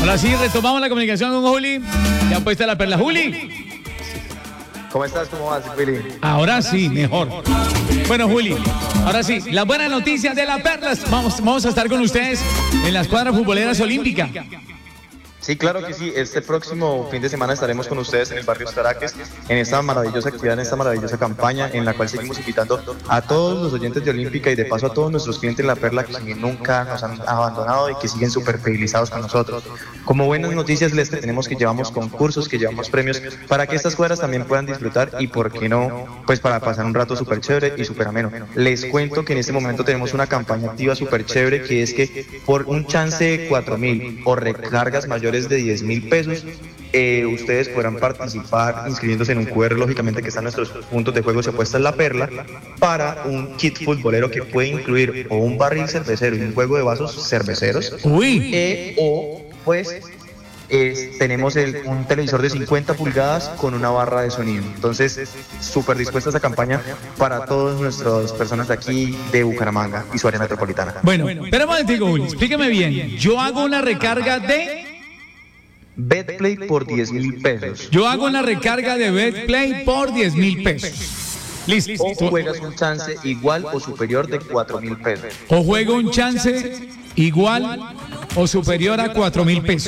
Ahora sí, retomamos la comunicación con Juli. Ya puesta la perla. Juli. ¿Cómo estás? ¿Cómo vas, Willy? Ahora sí, mejor. Bueno, Juli, ahora sí, las buenas noticias de la perlas. Vamos a estar con ustedes en la escuadra futbolera olímpica. Sí, claro que sí. Este próximo fin de semana estaremos con ustedes en el barrio Estaraques, en esta maravillosa actividad, en esta maravillosa campaña en la cual seguimos invitando a todos los oyentes de Olímpica y de paso a todos nuestros clientes de La Perla que nunca nos han abandonado y que siguen súper fidelizados con nosotros. Como buenas noticias les tenemos que llevamos concursos, que llevamos premios para que estas cuadras también puedan disfrutar y por qué no, pues para pasar un rato súper chévere y súper ameno. Les cuento que en este momento tenemos una campaña activa súper chévere que es que por un chance de 4.000 o recargas mayores de 10.000 pesos, ustedes podrán participar inscribiéndose en un QR, lógicamente, que está en nuestros puntos de juego, se apuesta en La Perla, para un kit futbolero que puede incluir o un barril cervecero y un juego de vasos cerveceros. Uy. O pues tenemos un televisor de 50 pulgadas con una barra de sonido. Entonces, súper dispuesta esta campaña para todas nuestras personas de aquí, de Bucaramanga y su área metropolitana. Bueno, espera un momentico, Juli, explíqueme bien. Yo hago una recarga de... Betplay por 10.000 pesos. Yo hago una recarga de Betplay por 10.000 pesos. Listo. O juegas un chance igual o superior de 4.000 pesos. O juego un chance igual o superior a 4.000 pesos.